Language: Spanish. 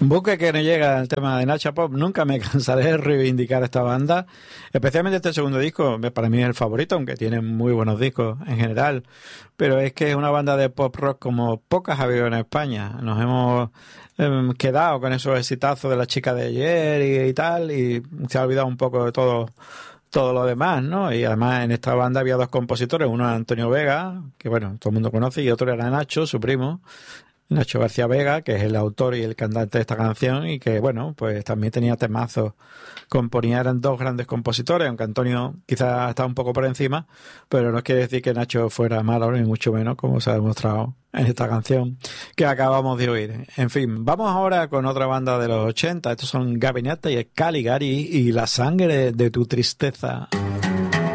Buque que no llega al tema de Nacha Pop. Nunca me cansaré de reivindicar esta banda, especialmente este segundo disco. Para mí es el favorito, aunque tiene muy buenos discos en general, pero es que es una banda de pop rock como pocas ha habido en España. Nos hemos quedado con esos exitazos de La chica de ayer y tal, y se ha olvidado un poco de todo lo demás, ¿no? Y además en esta banda había dos compositores, uno era Antonio Vega, que bueno, todo el mundo conoce, y otro era Nacho, su primo, Nacho García Vega, que es el autor y el cantante de esta canción, y que bueno, pues también tenía temazos. Componía, eran dos grandes compositores, aunque Antonio quizás estaba un poco por encima, pero no quiere decir que Nacho fuera malo, ni mucho menos, como se ha demostrado en esta canción que acabamos de oír. En fin, vamos ahora con otra banda de los 80. Estos son Gabinete y Caligari y La sangre de tu tristeza.